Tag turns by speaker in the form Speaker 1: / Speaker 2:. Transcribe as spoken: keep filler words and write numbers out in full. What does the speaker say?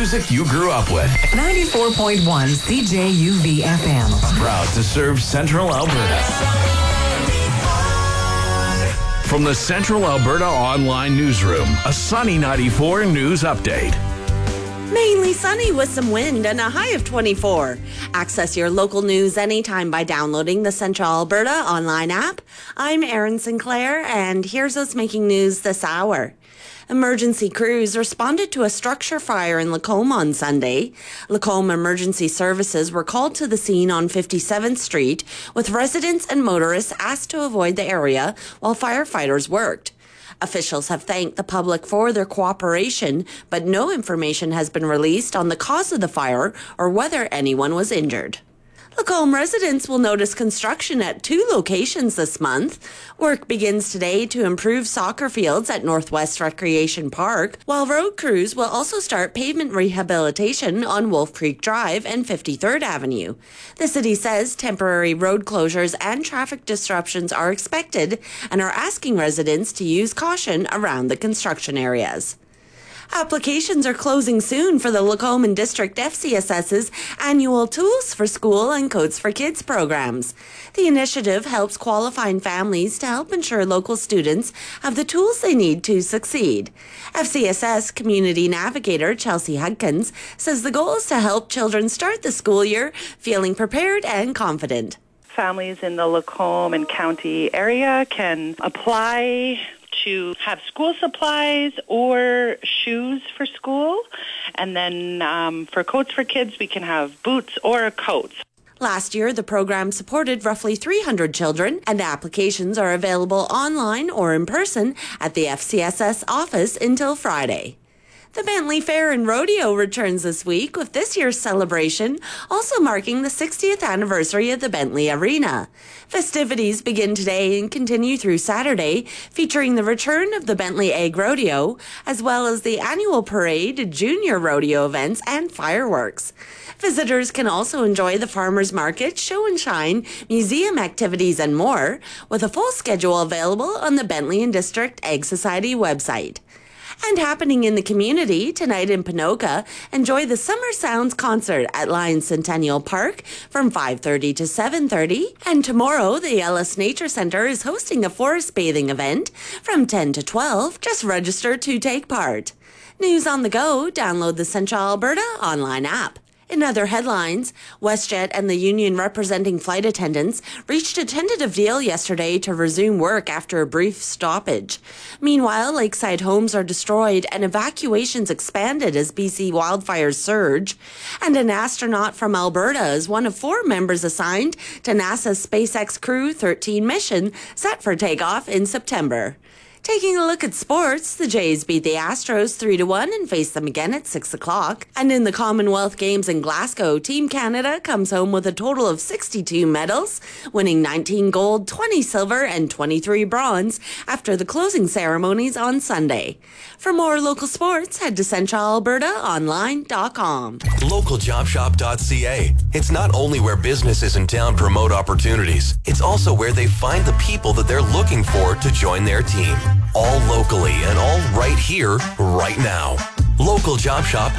Speaker 1: music you grew up with.
Speaker 2: ninety-four point one C J U V F M.
Speaker 1: Proud to serve Central Alberta. From the Central Alberta Online Newsroom, a Sunny ninety-four news update.
Speaker 3: Mainly sunny with some wind and a high of twenty-four. Access your local news anytime by downloading the Central Alberta online app. I'm Erin Sinclair, and here's what's making news this hour. Emergency crews responded to a structure fire in Lacombe on Sunday. Lacombe Emergency Services were called to the scene on fifty-seventh Street, with residents and motorists asked to avoid the area while firefighters worked. Officials have thanked the public for their cooperation, but no information has been released on the cause of the fire or whether anyone was injured. Lacombe residents will notice construction at two locations this month. Work begins today to improve soccer fields at Northwest Recreation Park, while road crews will also start pavement rehabilitation on Wolf Creek Drive and fifty-third Avenue. The city says temporary road closures and traffic disruptions are expected and are asking residents to use caution around the construction areas. Applications are closing soon for the Lacombe and District F C S S's annual Tools for School and Coats for Kids programs. The initiative helps qualifying families to help ensure local students have the tools they need to succeed. F C S S Community Navigator Chelsea Hudkins says the goal is to help children start the school year feeling prepared and confident.
Speaker 4: Families in the Lacombe and County area can apply to have school supplies or shoes for school. And then um, for Coats for Kids, we can have boots or coats.
Speaker 3: Last year, the program supported roughly three hundred children, and applications are available online or in person at the F C S S office until Friday. The Bentley Fair and Rodeo returns this week, with this year's celebration also marking the sixtieth anniversary of the Bentley Arena. Festivities begin today and continue through Saturday, featuring the return of the Bentley Egg Rodeo, as well as the annual parade, junior rodeo events, and fireworks. Visitors can also enjoy the farmers market, show and shine, museum activities, and more, with a full schedule available on the Bentley and District Egg Society website. And happening in the community tonight in Ponoka, enjoy the Summer Sounds concert at Lions Centennial Park from five thirty to seven thirty. And tomorrow, the Ellis Nature Centre is hosting a forest bathing event from ten to twelve. Just register to take part. News on the go, download the Central Alberta online app. In other headlines, WestJet and the union representing flight attendants reached a tentative deal yesterday to resume work after a brief stoppage. Meanwhile, lakeside homes are destroyed and evacuations expanded as B C wildfires surge. And an astronaut from Alberta is one of four members assigned to NASA's SpaceX Crew thirteen mission set for takeoff in September. Taking a look at sports, the Jays beat the Astros three to one and face them again at six o'clock. And in the Commonwealth Games in Glasgow, Team Canada comes home with a total of sixty-two medals, winning nineteen gold, twenty silver, and twenty-three bronze after the closing ceremonies on Sunday. For more local sports, head to central alberta online dot com.
Speaker 5: local job shop dot c a. It's not only where businesses in town promote opportunities, it's also where they find the people that they're looking for to join their team. All locally and all right here, right now. local job shop